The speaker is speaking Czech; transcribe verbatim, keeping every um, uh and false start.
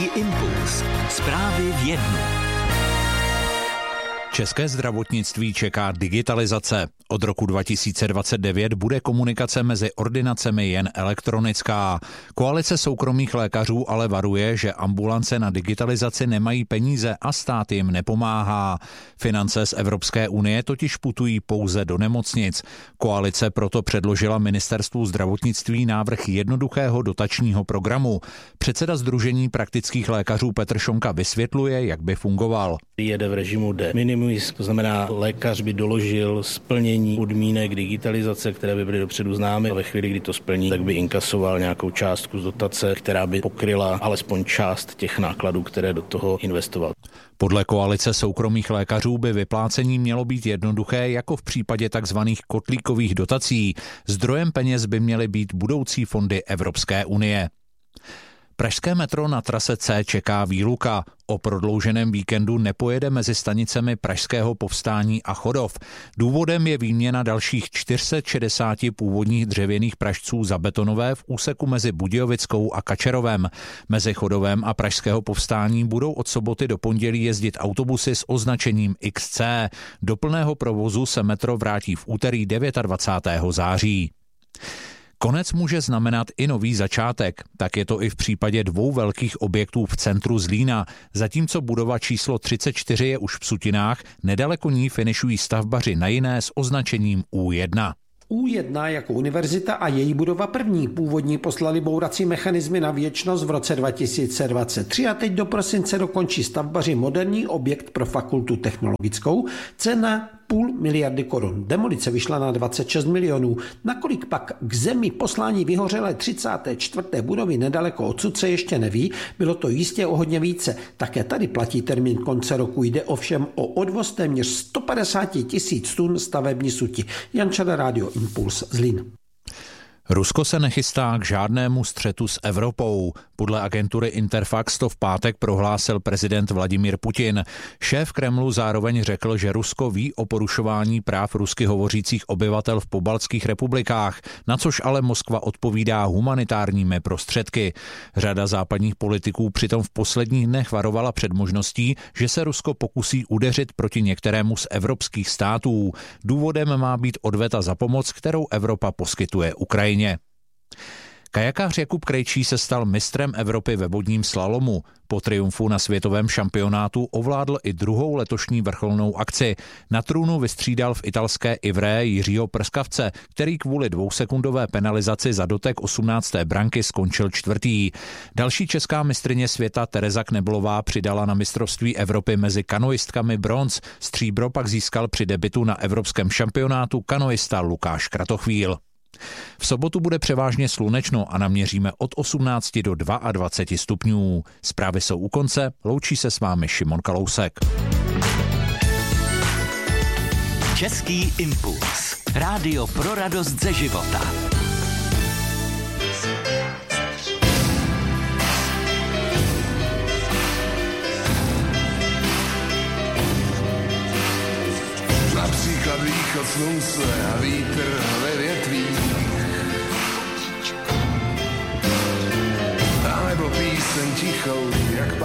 Impuls. Zprávy v jednu. České zdravotnictví čeká digitalizace. Od roku dva tisíce dvacet devět bude komunikace mezi ordinacemi jen elektronická. Koalice soukromých lékařů ale varuje, že ambulance na digitalizaci nemají peníze a stát jim nepomáhá. Finance z Evropské unie totiž putují pouze do nemocnic. Koalice proto předložila ministerstvu zdravotnictví návrh jednoduchého dotačního programu. Předseda Sdružení praktických lékařů Petr Šonka vysvětluje, jak by fungoval. Jede v režimu de minimis, to znamená, lékař by doložil splnění podmínek digitalizace, které by byly dopředu známy, a ve chvíli, kdy to splní, tak by inkasoval nějakou částku z dotace, která by pokryla alespoň část těch nákladů, které do toho investoval. Podle koalice soukromých lékařů by vyplácení mělo být jednoduché jako v případě takzvaných kotlíkových dotací. Zdrojem peněz by měly být budoucí fondy Evropské unie. Pražské metro na trase C čeká výluka. O prodlouženém víkendu nepojede mezi stanicemi Pražského Povstání a Chodov. Důvodem je výměna dalších čtyři sta šedesát původních dřevěných pražců za betonové v úseku mezi Budějovickou a Kačerovem. Mezi Chodovem a Pražského Povstání budou od soboty do pondělí jezdit autobusy s označením X C. Do plného provozu se metro vrátí v úterý dvacátého devátého září. Konec může znamenat i nový začátek. Tak je to i v případě dvou velkých objektů v centru Zlína. Zatímco budova číslo třicet čtyři je už v Sutinách, nedaleko ní finišují stavbaři na jiné s označením U jedna. U jedna jako univerzita a její budova první. Původní poslali bourací mechanismy na věčnost v roce dva tisíce dvacet tři a teď do prosince dokončí stavbaři moderní objekt pro fakultu technologickou. Cena půl miliardy korun. Demolice vyšla na dvacet šest milionů. Nakolik pak k zemi poslání vyhořelé třicáté čtvrté budovy nedaleko odsud se ještě neví, bylo to jistě o hodně více. Také tady platí termín konce roku. Jde ovšem o odvoz téměř sto padesát tisíc tun stavební suti. Jan Čader, Rádio Impuls, Zlín. Rusko se nechystá k žádnému střetu s Evropou. Podle agentury Interfax to v pátek prohlásil prezident Vladimír Putin. Šéf Kremlu zároveň řekl, že Rusko ví o porušování práv rusky hovořících obyvatel v pobaltských republikách, na což ale Moskva odpovídá humanitárními prostředky. Řada západních politiků přitom v posledních dnech varovala před možností, že se Rusko pokusí udeřit proti některému z evropských států. Důvodem má být odveta za pomoc, kterou Evropa poskytuje Ukrajině. Kajakář Jakub Krejčí se stal mistrem Evropy ve vodním slalomu. Po triumfu na světovém šampionátu ovládl i druhou letošní vrcholnou akci. Na trůnu vystřídal v italské Ivré Jiřího Prskavce, který kvůli dvousekundové penalizaci za dotek osmnácté branky skončil čtvrtý. Další česká mistryně světa Tereza Kneblová přidala na mistrovství Evropy mezi kanoistkami bronz. Stříbro pak získal při debutu na evropském šampionátu kanoista Lukáš Kratochvíl. V sobotu bude převážně slunečno a naměříme od osmnácti do dvaceti dvou stupňů. Zprávy jsou u konce, loučí se s vámi Šimon Kalousek. Český impuls. Rádio pro radost ze života. Například východ slunce a vítr ve větvích. A nebo píseň tichou, jak